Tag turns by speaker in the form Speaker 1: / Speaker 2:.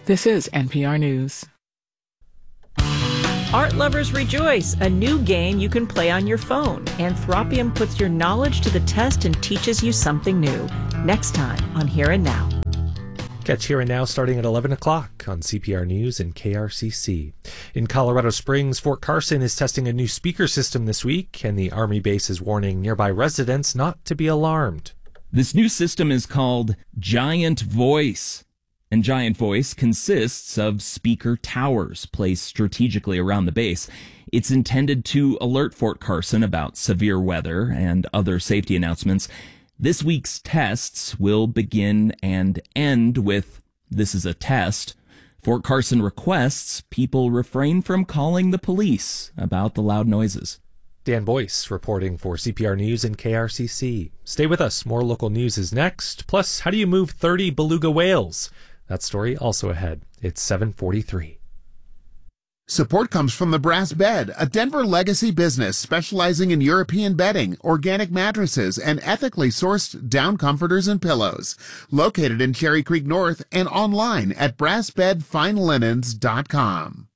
Speaker 1: This is NPR News.
Speaker 2: Art lovers rejoice, a new game you can play on your phone. Anthropium puts your knowledge to the test and teaches you something new. Next time on Here and Now.
Speaker 3: Catch Here and Now starting at 11 o'clock on CPR News and KRCC. In Colorado Springs, Fort Carson is testing a new speaker system this week, and the Army base is warning nearby residents not to be alarmed.
Speaker 4: This new system is called Giant Voice. And Giant Voice consists of speaker towers placed strategically around the base. It's intended to alert Fort Carson about severe weather and other safety announcements. This week's tests will begin and end with, "This is a test." Fort Carson requests people refrain from calling the police about the loud noises.
Speaker 3: Dan Boyce reporting for CPR News and KRCC. Stay with us. More local news is next. Plus, how do you move 30 beluga whales? That story also ahead. It's 7:43.
Speaker 5: Support comes from the Brass Bed, a Denver legacy business specializing in European bedding, organic mattresses, and ethically sourced down comforters and pillows. Located in Cherry Creek North and online at brassbedfinelinens.com.